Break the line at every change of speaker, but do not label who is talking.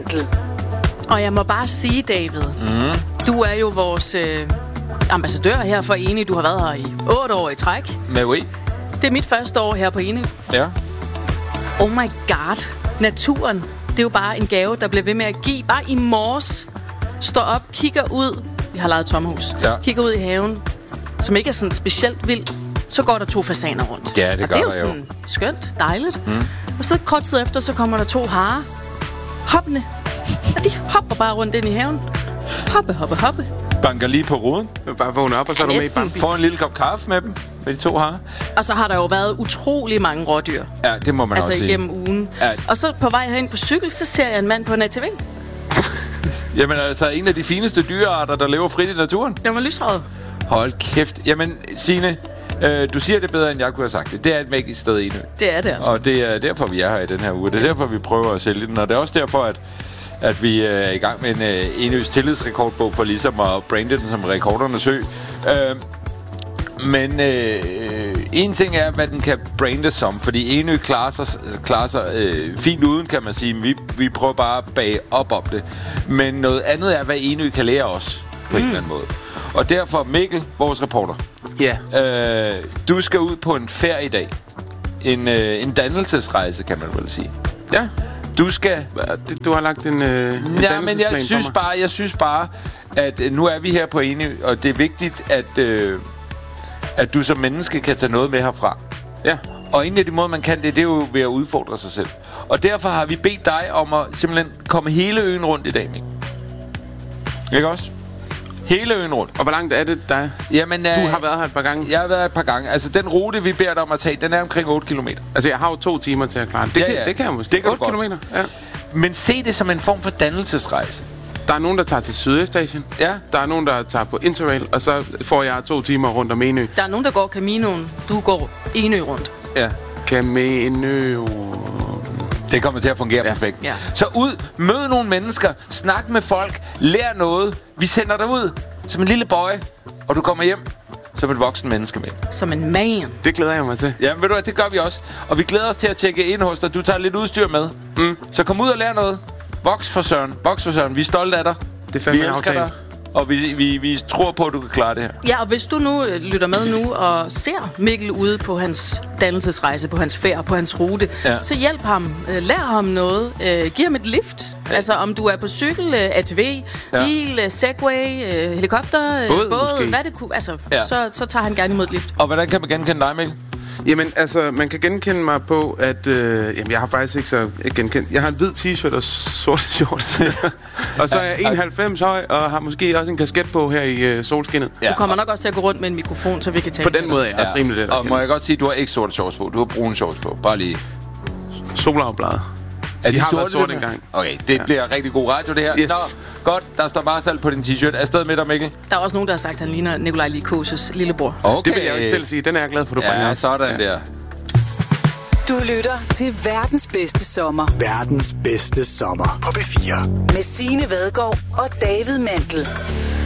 Og jeg må bare sige, David, du er jo vores ambassadør her for Enø. Du har været her i 8 år i træk.
Men oui.
Det er mit første år her på Enø.
Ja.
Oh my god. Naturen, det er jo bare en gave, der bliver ved med at give. Bare i morges står op, kigger ud. Vi har lejet et sommerhus. Ja. Kigger ud i haven, som ikke er sådan specielt vild. Så går der 2 fasaner rundt.
Ja, det gør
det er jo sådan skønt, dejligt. Og så kort tid efter, så kommer der 2 harer. Hoppende. Og de hopper bare rundt ind i haven. Hoppe.
Banker lige på ruden.
Bare vågne op, og så er du med i banken.
Får en lille kop kaffe med dem, med de 2 harer.
Og så har der jo været utrolig mange rådyr.
Ja, det må man også sige.
Altså igennem ugen. Ja. Og så på vej herind på cykel, så ser jeg en mand på en ATV.
Jamen altså, en af de fineste dyrearter, der lever frit i naturen.
Den var lysrøget.
Hold kæft. Jamen, Signe, du siger det bedre, end jeg kunne have sagt det. Det er et magisk sted, Enø.
Det er det altså.
Og det er derfor, vi er her i den her uge. Det er derfor, vi prøver at sælge den. Og det er også derfor, at vi er i gang med en Enøs tillidsrekordbog for ligesom at brande den som rekordernes ø. Men en ting er, hvad den kan brandes som. Fordi Enø klarer sig fint uden, kan man sige. Vi prøver bare at bage op om det. Men noget andet er, hvad Enø kan lære os på en eller anden måde. Og derfor, Mikkel, vores reporter.
Ja.
Du skal ud på en ferie i dag. En dannelsesrejse, kan man vel sige.
Ja.
Du skal...
Du har lagt en
men jeg synes bare, at nu er vi her på Enø, og det er vigtigt, at du som menneske kan tage noget med herfra.
Ja.
Og en af de måder, man kan det er jo ved at udfordre sig selv. Og derfor har vi bedt dig om at simpelthen komme hele øen rundt i dag, Mikkel. Ikke også? Hele øen rundt.
Og hvor langt er det der?
Jamen,
du har været her et par gange.
Jeg har været et par gange. Altså, den rute, vi beder dig om at tage, den er omkring 8 kilometer.
Altså, jeg har jo 2 timer til at klare det. Det kan jeg måske.
Det kan
8 kilometer, ja.
Men se det som en form for dannelsesrejse.
Der er nogen, der tager til Sydøstasien.
Ja.
Der er nogen, der tager på Interrail, og så får jeg 2 timer rundt om Enø.
Der er nogen, der går Caminoen. Du går Enø rundt.
Ja.
Camino.
Det kommer til at fungere perfekt. Ja. Så ud, mød nogle mennesker, snak med folk, lær noget. Vi sender dig ud som en lille boy, og du kommer hjem som et voksen menneske med.
Som en man.
Det glæder jeg mig til.
Ja, ved du hvad, det gør vi også. Og vi glæder os til at tjekke ind hos dig. Du tager lidt udstyr med. Så kom ud og lær noget. Voks for Søren. Vi er stolte af dig.
Det er fandme
vi elsker dig. Og vi tror på, at du kan klare det her.
Ja, og hvis du nu lytter med nu og ser Mikkel ude på hans dannelsesrejse, på hans færd, på hans rute, så hjælp ham. Lær ham noget. Giv ham et lift. Ja. Altså, om du er på cykel, ATV, bil, Segway, helikopter, båd, hvad det kunne. Altså, så tager han gerne imod et lift.
Og hvordan kan man genkende dig, Mikkel?
Jamen, altså, man kan genkende mig på, at... jeg har faktisk ikke så genkendt. Jeg har en hvid t-shirt og sorte shorts. Og så er jeg 91 høj, og har måske også en kasket på her i solskinnet.
Ja. Du kommer nok også til at gå rundt med en mikrofon, så vi kan tale.
På den måde er jeg også rimelig let.
Og må jeg godt sige, at du har ikke sorte shorts på. Du har brune shorts på. Bare lige.
Solafbladet.
Er de
har
sorte
været sorte engang.
Okay, det bliver rigtig god radio, det her.
Yes.
Nå, godt. Der står Marstal på din t-shirt. Afsted med dig, Mikkel.
Der er også nogen, der har sagt, at han ligner Nikolaj Likosius lillebror.
Okay.
Det vil jeg jo ikke selv sige. Den er jeg glad for, du bringer.
Ja, sådan der.
Du lytter til verdens bedste sommer.
Verdens bedste sommer på P4.
Med Signe Vadgaard og David Mandel.